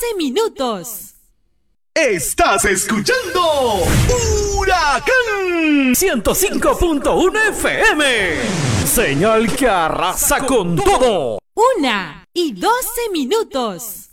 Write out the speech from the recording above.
minutos. Estás escuchando Huracán 105.1 FM. Señal que arrasa con todo. 1:12 minutos.